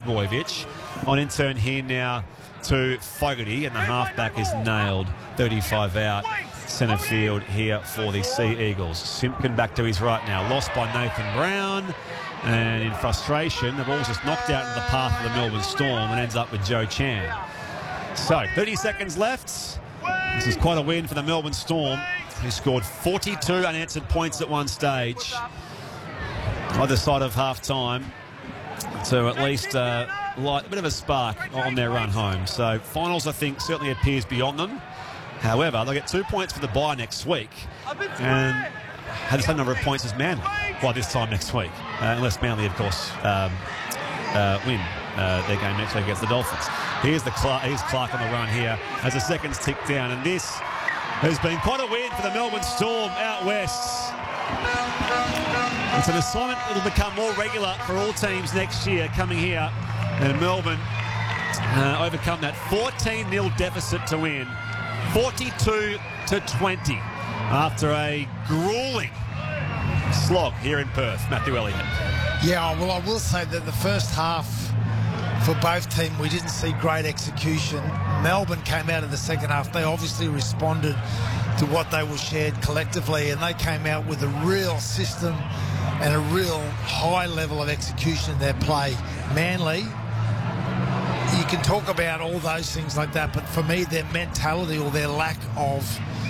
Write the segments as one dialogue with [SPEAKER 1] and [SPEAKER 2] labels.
[SPEAKER 1] Trbojevic. On in turn here now to Fogarty, and the halfback is nailed. 35 out, centre field here for the Sea Eagles. Simpkin back to his right now. Lost by Nathan Brown. And in frustration, the ball's just knocked out into the path of the Melbourne Storm and ends up with Joe Chan. So, 30 seconds left. This is quite a win for the Melbourne Storm, who scored 42 unanswered points at one stage. Either side of half-time to at least light a bit of a spark on their run home. So, finals, I think, certainly appears beyond them. However, they'll get 2 points for the bye next week and have the same number of points as Manly by this time next week, unless Manly, of course, win their game next week against the Dolphins. Here's Clark on the run here as the seconds tick down, and this has been quite a win for the Melbourne Storm out west. It's an assignment that will become more regular for all teams next year coming here, and Melbourne overcome that 14-0 deficit to win 42-20 after a grueling slog here in Perth. Matthew Elliott.
[SPEAKER 2] Yeah, well, I will say that the first half for both teams, we didn't see great execution. Melbourne came out in the second half. They obviously responded to what they were shared collectively, and they came out with a real system and a real high level of execution in their play. Manly, you can talk about all those things like that, but for me, their mentality or their lack of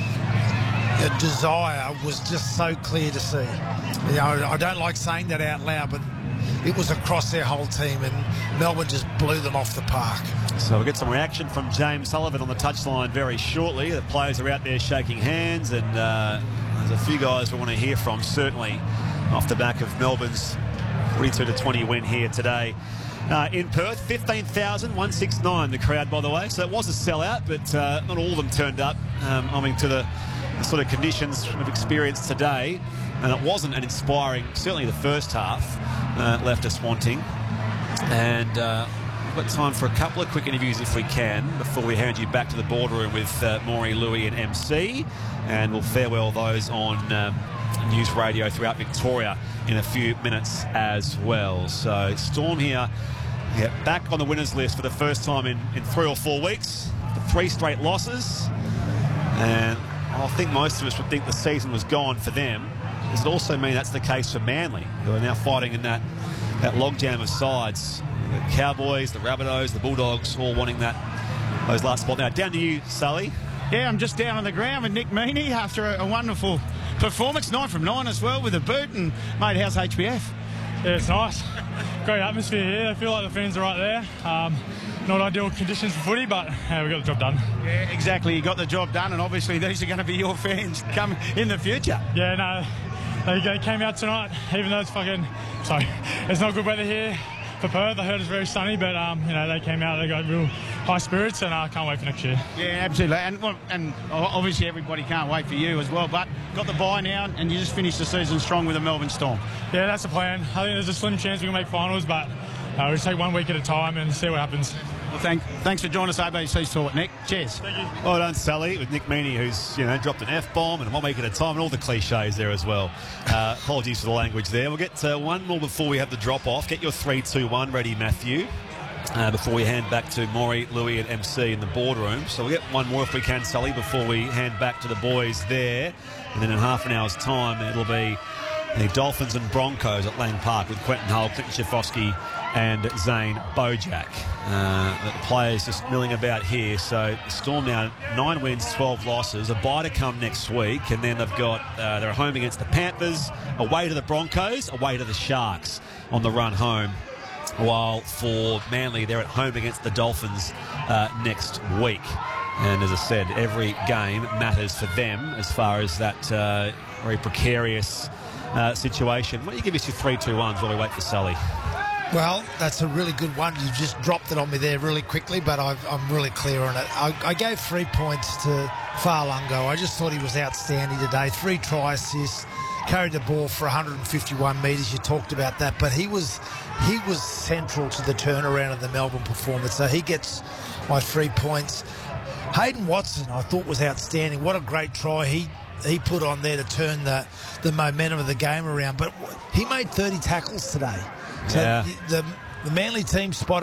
[SPEAKER 2] desire was just so clear to see. You know, I don't like saying that out loud, but it was across their whole team, and Melbourne just blew them off the park.
[SPEAKER 1] So we'll get some reaction from James Sullivan on the touchline very shortly. The players are out there shaking hands, and there's a few guys we want to hear from, certainly off the back of Melbourne's 42-20 win here today. In Perth, 15,169 the crowd, by the way. So it was a sellout, but not all of them turned up, owing to the sort of conditions we've experienced today. And it wasn't an inspiring, certainly the first half left us wanting. And we've got time for a couple of quick interviews if we can before we hand you back to the boardroom with Maury, Louis and MC. And we'll farewell those on news radio throughout Victoria in a few minutes as well. So Storm here, back on the winners list for the first time in 3 or 4 weeks. 3 straight losses. And I think most of us would think the season was gone for them. Does it also mean that's the case for Manly, who are now fighting in that logjam of sides? The Cowboys, the Rabbitohs, the Bulldogs, all wanting those last spot. Now, down to you, Sully.
[SPEAKER 3] Yeah, I'm just down on the ground with Nick Meaney after a wonderful performance. 9 from 9 as well with a boot. And, mate, how's HBF?
[SPEAKER 4] Yeah, it's nice. Great atmosphere here. I feel like the fans are right there. Not ideal conditions for footy, but we got the job done.
[SPEAKER 3] Yeah, exactly. You got the job done, and obviously these are going to be your fans come in the future.
[SPEAKER 4] Yeah, no, they came out tonight, even though it's not good weather here for Perth. I heard it's very sunny, but they came out. They got real high spirits, and I can't wait for next year.
[SPEAKER 3] Yeah, absolutely. And obviously everybody can't wait for you as well. But got the bye now, and you just finished the season strong with the Melbourne Storm.
[SPEAKER 4] Yeah, that's the plan. I think there's a slim chance we can make finals, but we'll just take 1 week at a time and see what happens.
[SPEAKER 3] Well, thanks for joining us, ABC Talk, Nick. Cheers.
[SPEAKER 4] Thank you.
[SPEAKER 1] Well done, Sally, with Nick Meaney, who's dropped an F-bomb and 1 week at a time and all the cliches there as well. Apologies for the language there. We'll get one more before we have the drop-off. Get your 3-2-1 ready, Matthew, before we hand back to Maury, Louis and MC in the boardroom. So we'll get one more if we can, Sally, before we hand back to the boys there. And then in half an hour's time, it'll be the Dolphins and Broncos at Lang Park with Quentin Hull, Clinton Schifosky and Zane Bojack. The players just milling about here. So Storm now 9 wins, 12 losses. A bye to come next week, and then they've got they're home against the Panthers, away to the Broncos, away to the Sharks on the run home. While for Manly, they're at home against the Dolphins next week. And as I said, every game matters for them as far as that very precarious situation. Why don't you give us your 3-2-1s while we wait for Sully?
[SPEAKER 2] Well, that's a really good one. You just dropped it on me there really quickly, but I'm really clear on it. I gave 3 points to Farlungo. I just thought he was outstanding today. 3 try assists, carried the ball for 151 metres. You talked about that, but he was central to the turnaround of the Melbourne performance. So he gets my 3 points. Hayden Watson, I thought, was outstanding. What a great try he put on there to turn the momentum of the game around. But he made 30 tackles today. So
[SPEAKER 1] yeah.
[SPEAKER 2] the Manly team spotted